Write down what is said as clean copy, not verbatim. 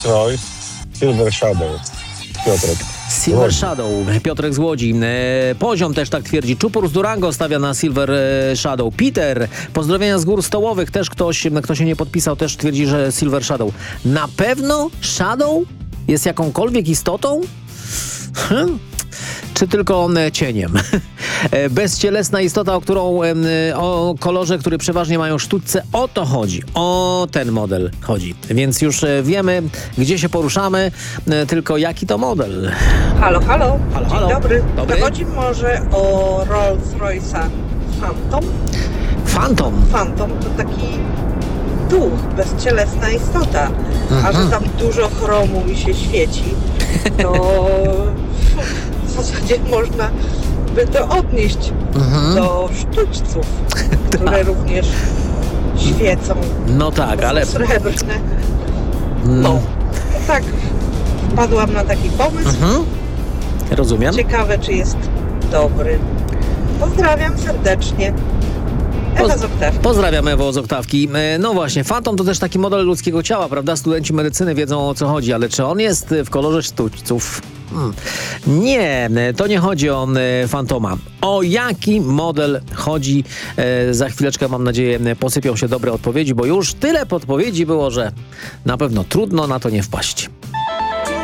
Rolls-Royce Silver Shadow. Piotrek. Silver Shadow, Piotrek z Łodzi. Poziom też tak twierdzi. Czupur z Durango stawia na Silver Shadow. Peter, pozdrowienia z gór stołowych. Też ktoś, kto się nie podpisał, też twierdzi, że Silver Shadow. Na pewno Shadow jest jakąkolwiek istotą? Czy tylko cieniem? Bezcielesna istota, o kolorze, który przeważnie mają sztućce. O to chodzi. O ten model chodzi. Więc już wiemy, gdzie się poruszamy, tylko jaki to model. Halo, halo. Halo, Dzień halo. dobry. Dobry. Chodzi może o Rolls-Royce'a Phantom? Phantom to taki duch, bezcielesna istota. A że tam dużo chromu i się świeci, to w zasadzie można by to odnieść do sztućców, które również świecą. No tak, ale... Srebrne. No, tak wpadłam na taki pomysł. Rozumiem. Ciekawe, czy jest dobry. Pozdrawiam serdecznie. Ewa z Oktawki. Pozdrawiam Ewo z Oktawki. No właśnie, Phantom to też taki model ludzkiego ciała, prawda? Studenci medycyny wiedzą, o co chodzi, ale czy on jest w kolorze sztućców? Nie, to nie chodzi o Phantoma. O jaki model chodzi? Za chwileczkę, mam nadzieję, posypią się dobre odpowiedzi, bo już tyle podpowiedzi było, że na pewno trudno na to nie wpaść.